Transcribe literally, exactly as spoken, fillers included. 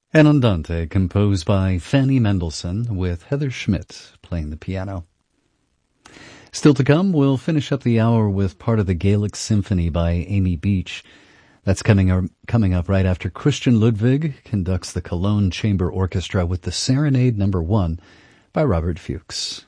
An Andante, composed by Fanny Mendelssohn, with Heather Schmidt playing the piano. Still to come, we'll finish up the hour with part of the Gaelic Symphony by Amy Beach. That's coming up, coming up right after Christian Ludwig conducts the Cologne Chamber Orchestra with the Serenade Number One by Robert Fuchs.